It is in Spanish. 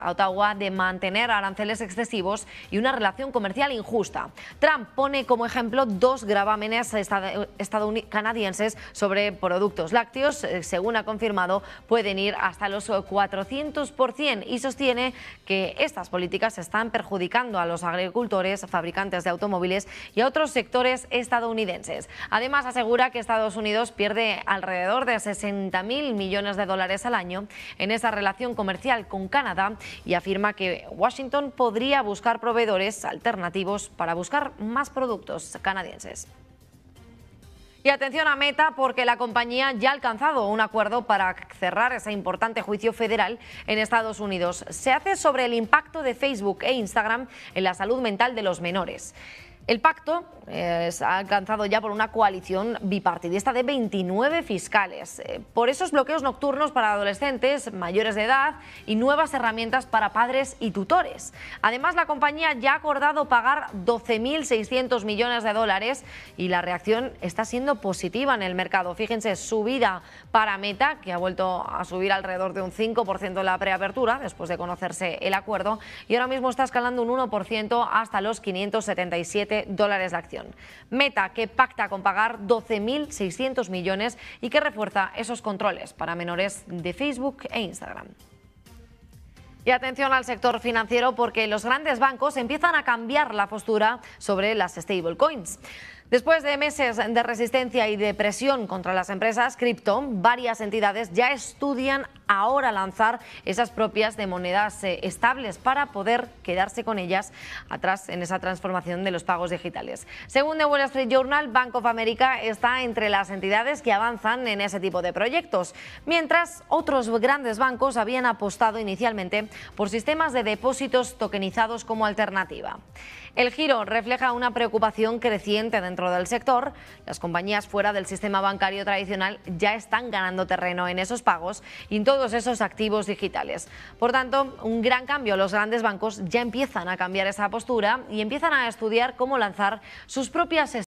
a Ottawa de mantener aranceles excesivos y una relación comercial injusta. Trump pone como ejemplo dos gravámenes canadienses sobre productos lácteos, según ha confirmado, pueden ir hasta los 400%, y sostiene que estas políticas están perjudicando a los agricultores, fabricantes de automóviles y a otros sectores estadounidenses. Además, asegura que Estados Unidos pierde alrededor de 60.000 millones de dólares al año en esa relación comercial con Canadá, y afirma que Washington podría buscar proveedores alternativos para buscar más productos canadienses. Y atención a Meta, porque la compañía ya ha alcanzado un acuerdo para cerrar ese importante juicio federal en Estados Unidos. Se hace sobre el impacto de Facebook e Instagram en la salud mental de los menores. El pacto ha alcanzado ya por una coalición bipartidista de 29 fiscales, por esos bloqueos nocturnos para adolescentes mayores de edad y nuevas herramientas para padres y tutores. Además, la compañía ya ha acordado pagar 12.600 millones de dólares y la reacción está siendo positiva en el mercado. Fíjense, subida para Meta, que ha vuelto a subir alrededor de un 5% en la preapertura después de conocerse el acuerdo, y ahora mismo está escalando un 1% hasta los 577 dólares la acción. Meta, que pacta con pagar 12.600 millones y que refuerza esos controles para menores de Facebook e Instagram. Y atención al sector financiero, porque los grandes bancos empiezan a cambiar la postura sobre las stablecoins. Después de meses de resistencia y de presión contra las empresas cripto, varias entidades ya estudian ahora lanzar esas propias de monedas estables para poder quedarse con ellas atrás en esa transformación de los pagos digitales. Según The Wall Street Journal, Bank of America está entre las entidades que avanzan en ese tipo de proyectos, mientras otros grandes bancos habían apostado inicialmente por sistemas de depósitos tokenizados como alternativa. El giro refleja una preocupación creciente dentro del sector. Las compañías fuera del sistema bancario tradicional ya están ganando terreno en esos pagos y en todos esos activos digitales. Por tanto, un gran cambio. Los grandes bancos ya empiezan a cambiar esa postura y empiezan a estudiar cómo lanzar sus propias